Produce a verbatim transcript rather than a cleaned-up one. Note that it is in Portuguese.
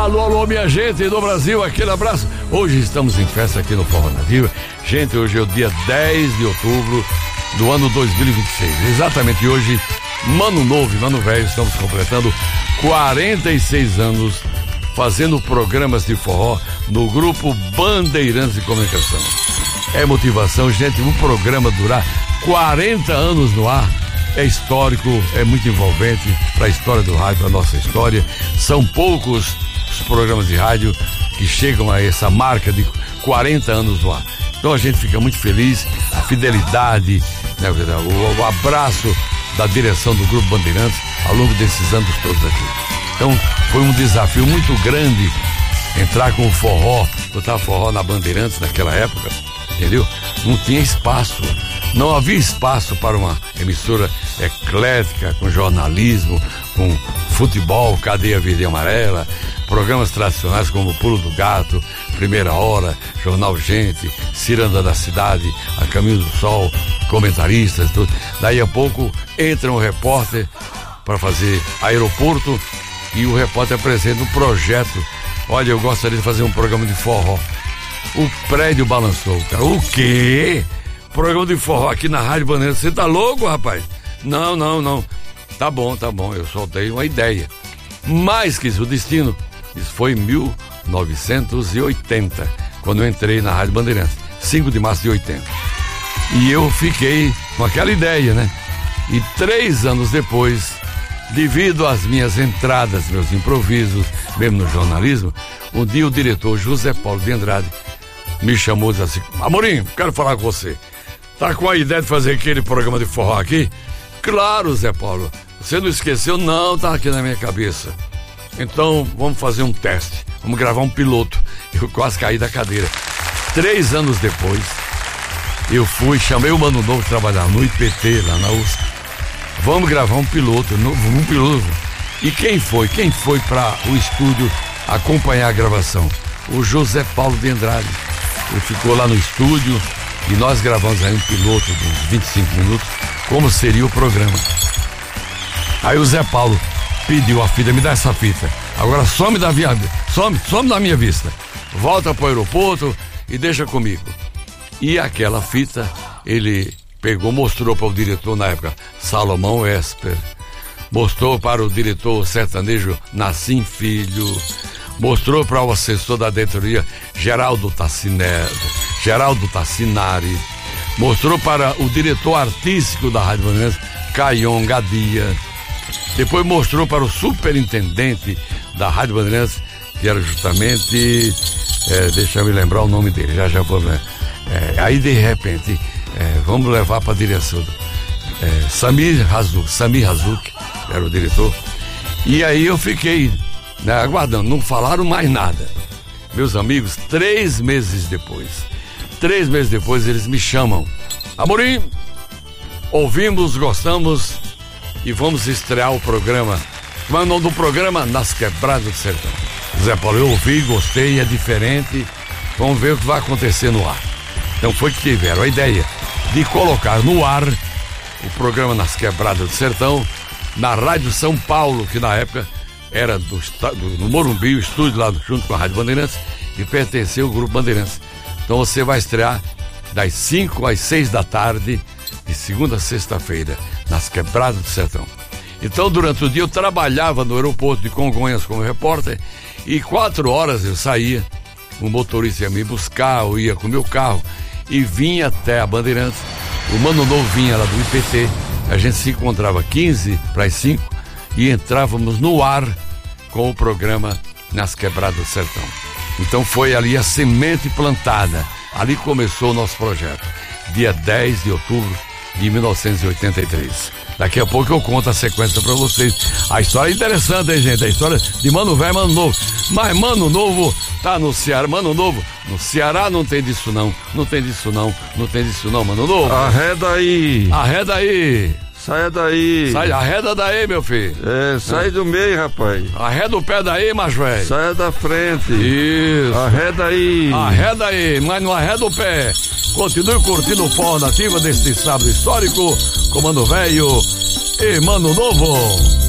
Alô, alô, minha gente do Brasil, aquele abraço. Hoje estamos em festa aqui no Forró Nativa. Gente, hoje é o dia dez de outubro do ano dois mil e vinte e seis. Exatamente hoje, Mano Novo e Mano Velho, estamos completando quarenta e seis anos fazendo programas de forró no grupo Bandeirantes de Comunicação. É motivação, gente, um programa durar quarenta anos no ar. É histórico, é muito envolvente para a história do rádio, para a nossa história. São poucos os programas de rádio que chegam a essa marca de quarenta anos no ar. Então a gente fica muito feliz, a fidelidade, né, o, o abraço da direção do Grupo Bandeirantes ao longo desses anos todos aqui. Então foi um desafio muito grande entrar com o forró, botar forró na Bandeirantes naquela época, entendeu? Não tinha espaço. Não havia espaço para uma emissora eclética, com jornalismo, com futebol, cadeia verde e amarela, programas tradicionais como Pulo do Gato, Primeira Hora, Jornal Gente, Ciranda da Cidade, A Caminho do Sol, comentaristas, tudo. Daí a pouco entra um repórter para fazer aeroporto e o repórter apresenta um projeto. Olha, eu gostaria de fazer um programa de forró. O prédio balançou, cara. O quê? Programa de forró aqui na Rádio Bandeirantes. Você tá louco, rapaz? Não, não, não. Tá bom, tá bom. Eu só dei uma ideia. Mais que isso, o destino. Isso foi em mil novecentos e oitenta, quando eu entrei na Rádio Bandeirantes. cinco de março de oitenta. E eu fiquei com aquela ideia, né? E três anos depois, devido às minhas entradas, meus improvisos, mesmo no jornalismo, um dia o diretor José Paulo de Andrade me chamou e disse assim: Amorim, quero falar com você. Tá com a ideia de fazer aquele programa de forró aqui? Claro, Zé Paulo. Você não esqueceu? Não, tá aqui na minha cabeça. Então, vamos fazer um teste. Vamos gravar um piloto. Eu quase caí da cadeira. Três anos depois, eu fui, chamei o Mano Novo trabalhar no I P T, lá na U S P. Vamos gravar um piloto, um piloto. E quem foi? Quem foi para o estúdio acompanhar a gravação? O José Paulo de Andrade. Ele ficou lá no estúdio e nós gravamos aí um piloto de uns vinte e cinco minutos, como seria o programa. Aí o Zé Paulo pediu a fita: me dá essa fita. Agora some da minha, some, some da minha vista. Volta pro aeroporto e deixa comigo. E aquela fita ele pegou, mostrou para o diretor na época, Salomão Esper. Mostrou para o diretor sertanejo Nassim Filho. Mostrou para o assessor da diretoria Geraldo Tassinero, Geraldo Tassinari. Mostrou para o diretor artístico da Rádio Bandeirantes, Caion Gadia. Depois mostrou para o superintendente da Rádio Bandeirantes, que era justamente, é, deixa eu me lembrar o nome dele, já já vou lembrar. É, aí de repente, é, vamos levar para a direção. É, Samir Razuk, Samir Razuk, era o diretor. E aí eu fiquei, né, aguardando, não falaram mais nada. Meus amigos, três meses depois, três meses depois eles me chamam: Amorim, ouvimos, gostamos e vamos estrear o programa. Como é o nome do programa? Nas Quebradas do Sertão. Zé Paulo, eu ouvi, gostei, é diferente, vamos ver o que vai acontecer no ar. Então foi que tiveram a ideia de colocar no ar o programa Nas Quebradas do Sertão na Rádio São Paulo, que na época era do, do, no Morumbi, o estúdio lá junto com a Rádio Bandeirantes, e pertenceu ao Grupo Bandeirantes. Então você vai estrear das cinco às seis da tarde, de segunda a sexta-feira, nas Quebradas do Sertão. Então durante o dia eu trabalhava no aeroporto de Congonhas como repórter, e quatro horas eu saía, o motorista ia me buscar, eu ia com o meu carro e vinha até a Bandeirantes. O Mano Novo vinha lá do I P T, a gente se encontrava quinze para as cinco e entrávamos no ar com o programa Nas Quebradas do Sertão. Então foi ali a semente plantada, ali começou o nosso projeto, dia dez de outubro de mil novecentos e oitenta e três. Daqui a pouco eu conto a sequência pra vocês. A história é interessante, hein, gente? A história de Mano Velho e Mano Novo. Mas Mano Novo tá no Ceará. Mano Novo, no Ceará não tem disso não. Não tem disso não. Não tem disso não, Mano Novo. Arreda aí. Arreda aí. Saia daí. Sai, arreda daí, meu filho. É, sai é. do meio, rapaz. Arreda o pé daí, macho velho. Saia da frente. Isso. Arreda aí. Arreda aí, mas não arreda o pé. Continue curtindo o Forró Nativa deste sábado histórico com Mano Velho e Mano Novo.